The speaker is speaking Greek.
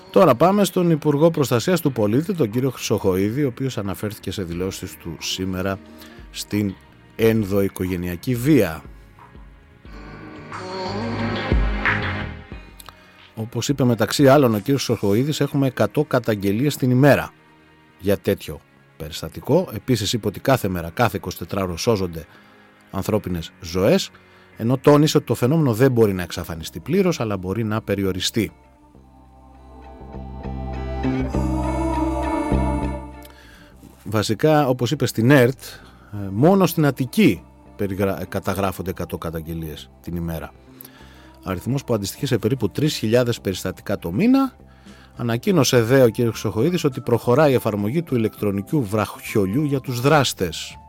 Τώρα πάμε στον Υπουργό Προστασίας του Πολίτη, τον κύριο Χρυσοχοΐδη, ο οποίος αναφέρθηκε σε δηλώσεις του σήμερα στην ενδοοικογενειακή βία. Όπως είπε μεταξύ άλλων ο κύριος Χρυσοχοΐδης, έχουμε 100 καταγγελίες την ημέρα για τέτοιο περιστατικό. Επίσης είπε ότι κάθε μέρα, κάθε 24ωρο σώζονται ανθρώπινες ζωές, ενώ τόνισε ότι το φαινόμενο δεν μπορεί να εξαφανιστεί πλήρως, αλλά μπορεί να περιοριστεί. Βασικά, όπως είπε στην ΕΡΤ, μόνο στην Αττική καταγράφονται 100 καταγγελίες την ημέρα. Αριθμός που αντιστοιχεί σε περίπου 3.000 περιστατικά το μήνα. Ανακοίνωσε δε ο κ. Χρυσοχοΐδης ότι προχωράει η εφαρμογή του ηλεκτρονικού βραχιολιού για τους δράστες.